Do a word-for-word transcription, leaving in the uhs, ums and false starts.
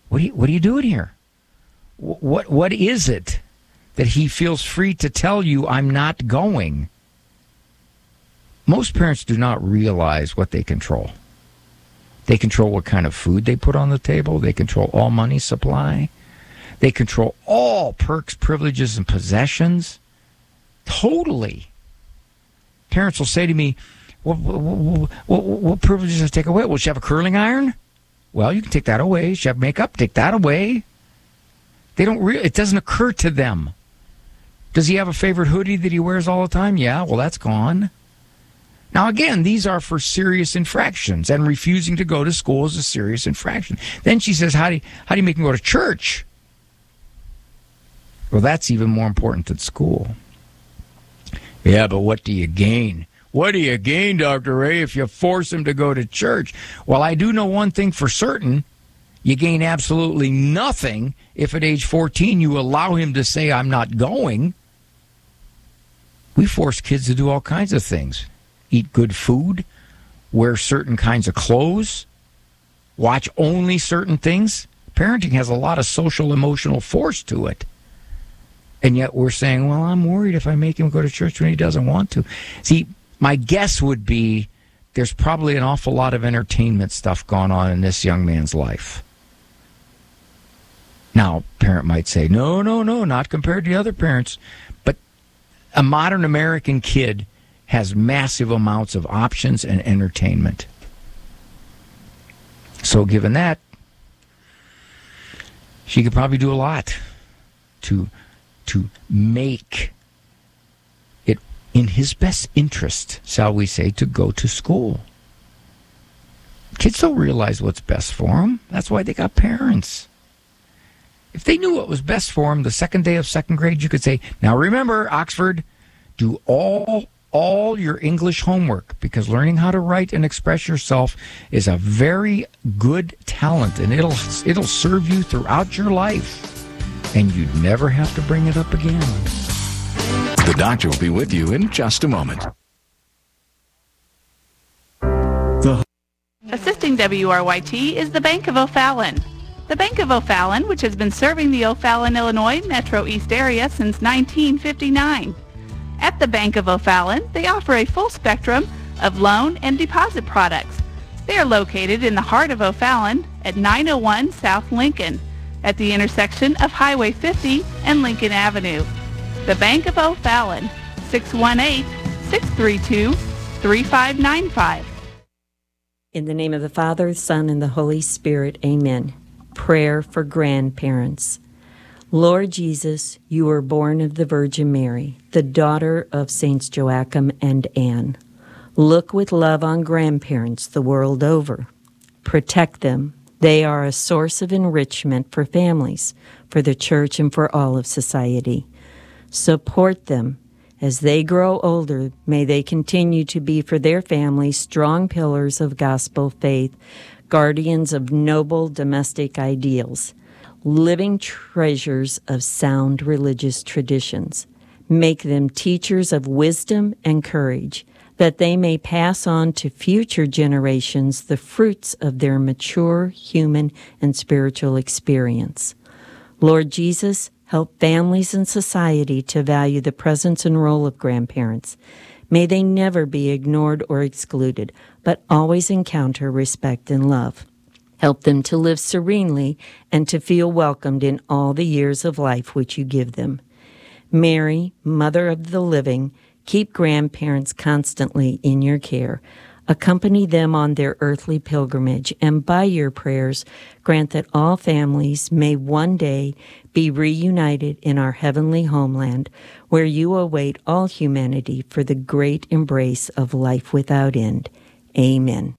what are you, what are you doing here? What What is it that he feels free to tell you, I'm not going? Most parents do not realize what they control. They control what kind of food they put on the table. They control all money supply. They control all perks, privileges, and possessions. Totally. Parents will say to me, what, what, what, what privileges does it take away? Well, she have a curling iron? Well, you can take that away. She have makeup? Take that away. They don't re- it doesn't occur to them. Does he have a favorite hoodie that he wears all the time? Yeah, well, that's gone. Now, again, these are for serious infractions, and refusing to go to school is a serious infraction. Then she says, how do you, how do you make me go to church? Well, that's even more important than school. Yeah, but what do you gain? What do you gain, Doctor Ray, if you force him to go to church? Well, I do know one thing for certain. You gain absolutely nothing if at age fourteen you allow him to say, I'm not going. We force kids to do all kinds of things. Eat good food, wear certain kinds of clothes, watch only certain things. Parenting has a lot of social, emotional force to it. And yet we're saying, well, I'm worried if I make him go to church when he doesn't want to. See, my guess would be there's probably an awful lot of entertainment stuff going on in this young man's life. Now, a parent might say, no, no, no, not compared to the other parents. But a modern American kid has massive amounts of options and entertainment. So given that, she could probably do a lot to, to make it in his best interest, shall we say, to go to school. Kids don't realize what's best for them. That's why they got parents. If they knew what was best for them, the second day of second grade, you could say, now remember, Oxford, do all all your English homework, because learning how to write and express yourself is a very good talent, and it'll it'll serve you throughout your life, and you'd never have to bring it up again. The doctor will be with you in just a moment. The Assisting W R Y T is the Bank of O'Fallon. The Bank of O'Fallon, which has been serving the O'Fallon, Illinois Metro East area since nineteen fifty-nine. At the Bank of O'Fallon, they offer a full spectrum of loan and deposit products. They are located in the heart of O'Fallon at nine oh one South Lincoln, at the intersection of Highway fifty and Lincoln Avenue. The Bank of O'Fallon, six one eight, six three two, three five nine five. In the name of the Father, Son, and the Holy Spirit, amen. Prayer for grandparents. Lord Jesus, you were born of the Virgin Mary, the daughter of Saints Joachim and Anne. Look with love on grandparents the world over. Protect them. They are a source of enrichment for families, for the church, and for all of society. Support them. As they grow older, may they continue to be for their families strong pillars of gospel faith, guardians of noble domestic ideals, living treasures of sound religious traditions. Make them teachers of wisdom and courage, that they may pass on to future generations the fruits of their mature human and spiritual experience. Lord Jesus, help families and society to value the presence and role of grandparents. May they never be ignored or excluded, but always encounter respect and love. Help them to live serenely and to feel welcomed in all the years of life which you give them. Mary, Mother of the Living, keep grandparents constantly in your care. Accompany them on their earthly pilgrimage, and by your prayers, grant that all families may one day be reunited in our heavenly homeland, where you await all humanity for the great embrace of life without end. Amen.